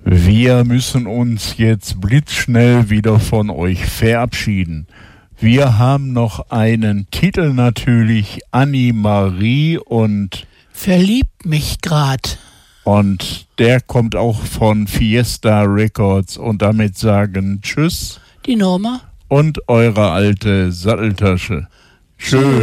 Wir müssen uns jetzt blitzschnell wieder von euch verabschieden. Wir haben noch einen Titel natürlich, Annie-Marie und Verliebt mich grad. Und der kommt auch von Fiesta Records und damit sagen Tschüss. Die Norma. Und eure alte Satteltasche. Schön.